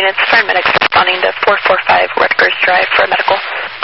units, paramedics responding to 445 Rutgers Drive for medical.